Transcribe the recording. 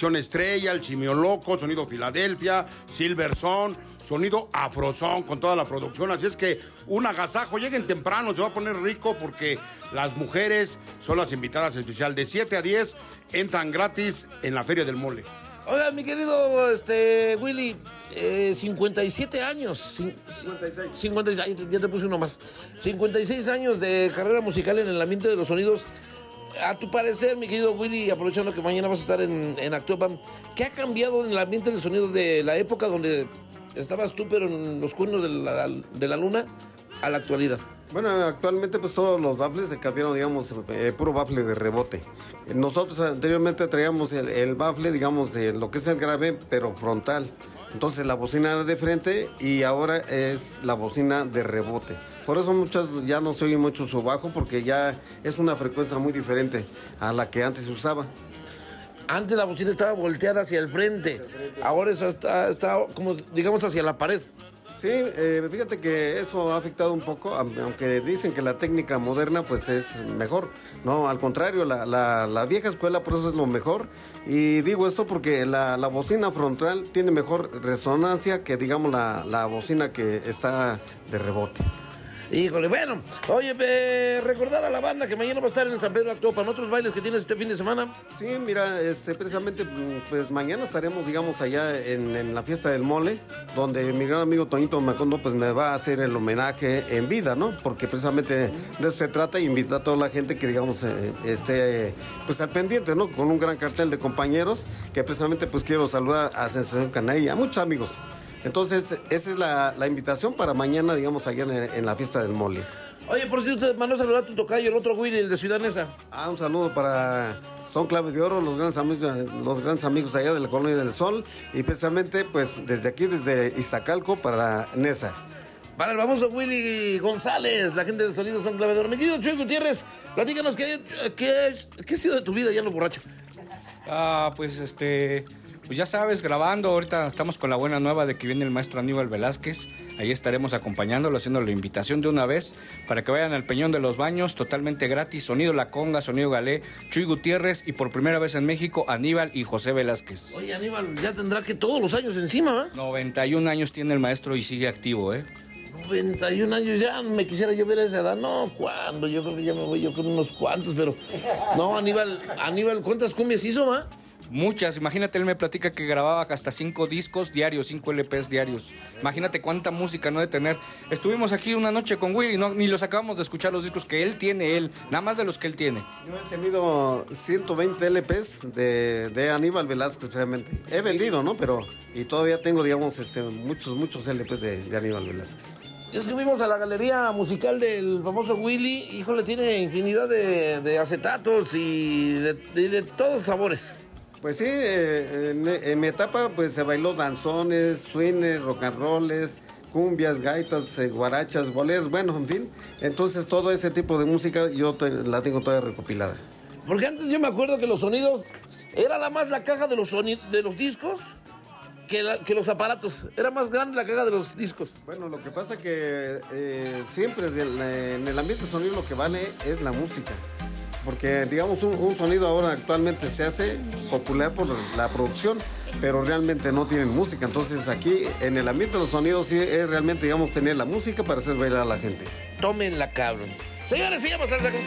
Sección Estrella, el Simio Loco, Sonido Filadelfia, Silver Son, Sonido Afrozón, con toda la producción. Así es que un agasajo, lleguen temprano, se va a poner rico porque las mujeres son las invitadas especial. De 7 a 10 entran gratis en la Feria del Mole. Oiga, mi querido Willy, 57 años. 56, ya te puse uno más. 56 años de carrera musical en el ambiente de los sonidos. A tu parecer, mi querido Willy, aprovechando que mañana vas a estar en Actuapam, ¿qué ha cambiado en el ambiente del sonido de la época donde estabas tú, pero en los cuernos de la luna, a la actualidad? Bueno, actualmente pues todos los baffles se cambiaron, digamos, puro baffle de rebote. Nosotros anteriormente traíamos el baffle, digamos, de lo que es el grave, pero frontal. Entonces la bocina era de frente y ahora es la bocina de rebote. Por eso muchas ya no se oye mucho su bajo porque ya es una frecuencia muy diferente a la que antes se usaba. Antes la bocina estaba volteada hacia el frente, ahora está como, digamos, hacia la pared. Sí, fíjate que eso ha afectado un poco, aunque dicen que la técnica moderna pues es mejor. No, al contrario, la vieja escuela por eso es lo mejor. Y digo esto porque la bocina frontal tiene mejor resonancia que digamos la bocina que está de rebote. Híjole, bueno, oye, recordar a la banda que mañana va a estar en San Pedro Actuapam, otros bailes que tienes este fin de semana. Sí, mira, precisamente, pues mañana estaremos, digamos, allá en la fiesta del mole, donde mi gran amigo Toñito Macondo, pues me va a hacer el homenaje en vida, ¿no? Porque precisamente de eso se trata, y invitar a toda la gente que, digamos, esté, pues al pendiente, ¿no? Con un gran cartel de compañeros, que precisamente, pues quiero saludar a Sensación Canay, a muchos amigos. Entonces, esa es la invitación para mañana, digamos, allá en la fiesta del mole. Oye, por si usted mandó saludar a tu tocayo, el otro Willy, el de Ciudad Neza. Un saludo para Son Clave de Oro, los grandes amigos allá de la Colonia del Sol, y precisamente, pues, desde aquí, desde Iztacalco para Neza. Para el famoso Willy González, la gente de Sonido Son Clave de Oro. Mi querido Chuy Gutiérrez, platícanos qué ha sido de tu vida ya en lo borracho. Pues ya sabes, grabando, ahorita estamos con la buena nueva de que viene el maestro Aníbal Velázquez, ahí estaremos acompañándolo, haciendo la invitación de una vez para que vayan al Peñón de los Baños, totalmente gratis, sonido La Conga, sonido Galé, Chuy Gutiérrez y por primera vez en México, Aníbal y José Velázquez. Oye, Aníbal, ya tendrá que todos los años encima, ¿eh? 91 años tiene el maestro y sigue activo, 91 años, ya me quisiera yo ver a esa edad. No, ¿cuándo? Yo creo que ya me voy yo con unos cuantos, pero... No, Aníbal, ¿cuántas cumbias hizo, Muchas, imagínate, él me platica que grababa hasta 5 discos diarios, 5 LPs diarios. Imagínate cuánta música no de tener. Estuvimos aquí una noche con Willy, ni los acabamos de escuchar los discos que él tiene, nada más de los que él tiene. Yo he tenido 120 LPs de Aníbal Velázquez, realmente. He vendido, ¿no? Pero, y todavía tengo, digamos, muchos LPs de Aníbal Velázquez. Es que fuimos a la galería musical del famoso Willy, híjole, tiene infinidad de acetatos y de todos sabores. Pues sí, en mi etapa pues se bailó danzones, swings, rock and rolls, cumbias, gaitas, guarachas, boleros, bueno, en fin. Entonces todo ese tipo de música yo la tengo toda recopilada. Porque antes yo me acuerdo que los sonidos, era la caja de los discos que los aparatos. Era más grande la caja de los discos. Bueno, lo que pasa que siempre en el ambiente sonido lo que vale es la música. Porque, digamos, un sonido ahora actualmente se hace popular por la producción, pero realmente no tienen música. Entonces, aquí, en el ambiente de los sonidos, sí es realmente, digamos, tener la música para hacer bailar a la gente. Tómenla, cabrones. Señores, sigamos hasta